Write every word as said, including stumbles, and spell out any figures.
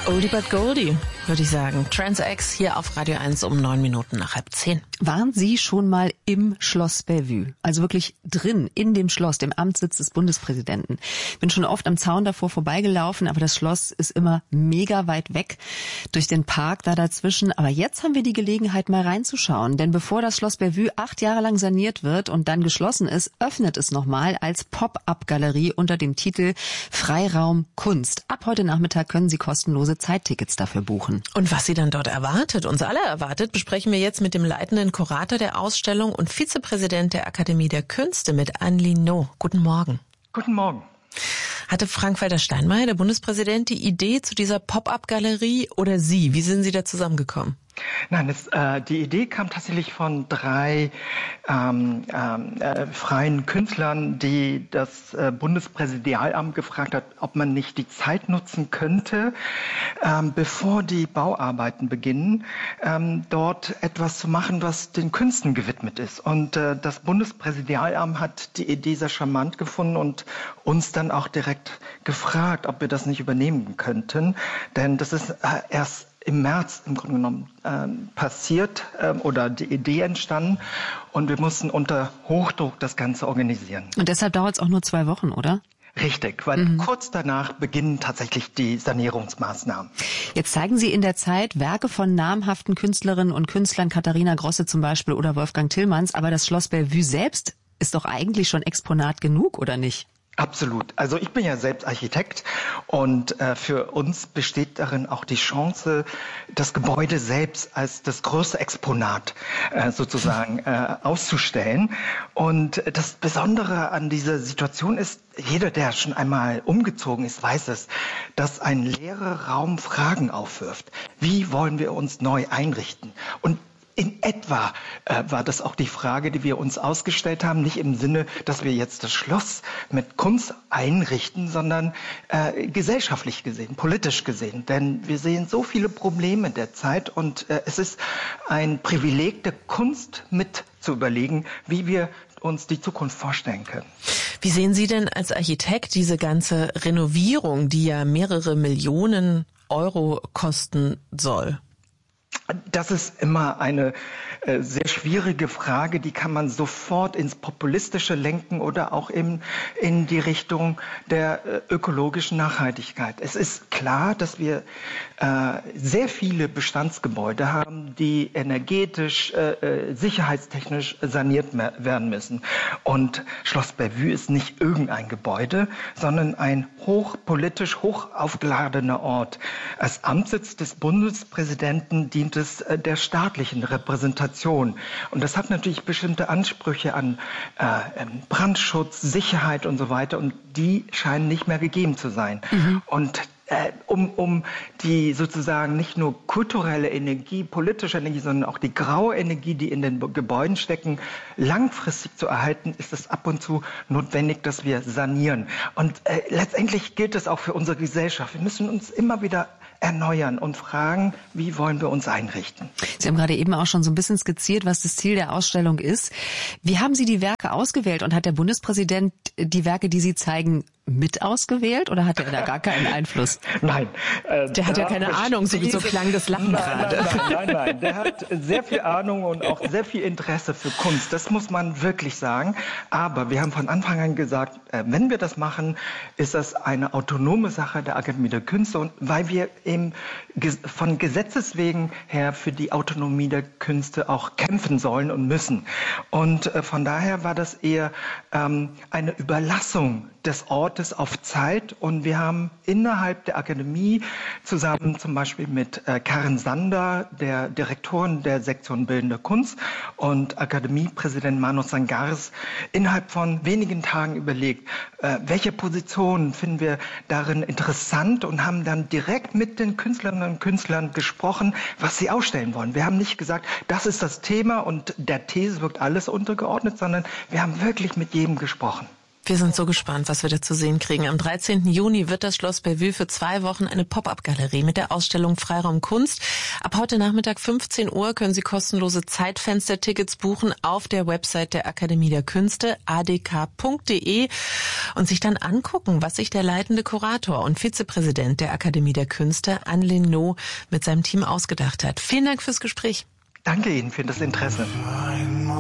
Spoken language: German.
Oldie but Goldie, würde ich sagen. Trans-X hier auf Radio eins um neun Minuten nach halb zehn. Waren Sie schon mal im Schloss Bellevue? Also wirklich drin, in dem Schloss, dem Amtssitz des Bundespräsidenten. Bin schon oft am Zaun davor vorbeigelaufen, aber das Schloss ist immer mega weit weg durch den Park da dazwischen. Aber jetzt haben wir die Gelegenheit, mal reinzuschauen. Denn bevor das Schloss Bellevue acht Jahre lang saniert wird und dann geschlossen ist, öffnet es nochmal als Pop-up-Galerie unter dem Titel Freiraum Kunst. Ab heute Nachmittag können Sie kostenlose Zeittickets dafür buchen. Und was Sie dann dort erwartet, uns alle erwartet, besprechen wir jetzt mit dem leitenden Kurator der Ausstellung und Vizepräsident der Akademie der Künste, mit Anne Linot. Guten Morgen. Guten Morgen. Hatte Frank-Walter Steinmeier, der Bundespräsident, die Idee zu dieser Pop-up-Galerie oder Sie? Wie sind Sie da zusammengekommen? Nein, das, äh, die Idee kam tatsächlich von drei ähm, äh, freien Künstlern, die das äh, Bundespräsidialamt gefragt hat, ob man nicht die Zeit nutzen könnte, ähm, bevor die Bauarbeiten beginnen, ähm, dort etwas zu machen, was den Künsten gewidmet ist. Und äh, das Bundespräsidialamt hat die Idee sehr charmant gefunden und uns dann auch direkt gefragt, ob wir das nicht übernehmen könnten. Denn das ist äh, erst im März im Grunde genommen äh, passiert äh, oder die Idee entstanden und wir mussten unter Hochdruck das Ganze organisieren. Und deshalb dauert es auch nur zwei Wochen, oder? Richtig, weil mhm. kurz danach beginnen tatsächlich die Sanierungsmaßnahmen. Jetzt zeigen Sie in der Zeit Werke von namhaften Künstlerinnen und Künstlern, Katharina Grosse zum Beispiel oder Wolfgang Tillmanns, aber das Schloss Bellevue selbst ist doch eigentlich schon Exponat genug, oder nicht? Absolut. Also ich bin ja selbst Architekt und äh, für uns besteht darin auch die Chance, das Gebäude selbst als das größte Exponat äh, sozusagen äh, auszustellen. Und das Besondere an dieser Situation ist, jeder, der schon einmal umgezogen ist, weiß es, dass ein leerer Raum Fragen aufwirft. Wie wollen wir uns neu einrichten? Und in etwa äh, war das auch die Frage, die wir uns ausgestellt haben, nicht im Sinne, dass wir jetzt das Schloss mit Kunst einrichten, sondern äh, gesellschaftlich gesehen, politisch gesehen. Denn wir sehen so viele Probleme der Zeit und äh, es ist ein Privileg der Kunst mit zu überlegen, wie wir uns die Zukunft vorstellen können. Wie sehen Sie denn als Architekt diese ganze Renovierung, die ja mehrere Millionen Euro kosten soll? Das ist immer eine äh, sehr schwierige Frage, die kann man sofort ins Populistische lenken oder auch in, in die Richtung der äh, ökologischen Nachhaltigkeit. Es ist klar, dass wir äh, sehr viele Bestandsgebäude haben, die energetisch, äh, sicherheitstechnisch saniert werden müssen. Und Schloss Bellevue ist nicht irgendein Gebäude, sondern ein hochpolitisch, hochaufgeladener Ort. Als Amtssitz des Bundespräsidenten dient es der staatlichen Repräsentation. Und das hat natürlich bestimmte Ansprüche an äh, Brandschutz, Sicherheit und so weiter. Und die scheinen nicht mehr gegeben zu sein. Mhm. Und Äh, um, um die sozusagen nicht nur kulturelle Energie, politische Energie, sondern auch die graue Energie, die in den Gebäuden stecken, langfristig zu erhalten, ist es ab und zu notwendig, dass wir sanieren. Und äh, letztendlich gilt es auch für unsere Gesellschaft. Wir müssen uns immer wieder erneuern und fragen, wie wollen wir uns einrichten. Sie haben gerade eben auch schon so ein bisschen skizziert, was das Ziel der Ausstellung ist. Wie haben Sie die Werke ausgewählt und hat der Bundespräsident die Werke, die Sie zeigen, mit ausgewählt oder hat er da gar keinen Einfluss? Nein. Äh, der hat ja keine Ahnung, so, so klang das Lachen nein, gerade. Nein, nein, nein, nein. Der hat sehr viel Ahnung und auch sehr viel Interesse für Kunst. Das muss man wirklich sagen. Aber wir haben von Anfang an gesagt, äh, wenn wir das machen, ist das eine autonome Sache der Akademie der Künste. Und weil wir eben von Gesetzes wegen her für die Autonomie der Künste auch kämpfen sollen und müssen. Und äh, von daher war das eher ähm, eine Überlassung des Ortes auf Zeit und wir haben innerhalb der Akademie zusammen zum Beispiel mit äh, Karen Sander, der Direktorin der Sektion Bildende Kunst und Akademiepräsident Manu Sangares innerhalb von wenigen Tagen überlegt, äh, welche Positionen finden wir darin interessant und haben dann direkt mit den Künstlerinnen und Künstlern gesprochen, was sie ausstellen wollen. Wir haben nicht gesagt, das ist das Thema und der These wirkt alles untergeordnet, sondern wir haben wirklich mit jedem gesprochen. Wir sind so gespannt, was wir da zu sehen kriegen. Am dreizehnten Juni wird das Schloss Bellevue für zwei Wochen eine Pop-up-Galerie mit der Ausstellung Freiraum Kunst. Ab heute Nachmittag fünfzehn Uhr können Sie kostenlose Zeitfenster-Tickets buchen auf der Website der Akademie der Künste, a d k punkt d e, und sich dann angucken, was sich der leitende Kurator und Vizepräsident der Akademie der Künste, Anlin No, mit seinem Team ausgedacht hat. Vielen Dank fürs Gespräch. Danke Ihnen für das Interesse.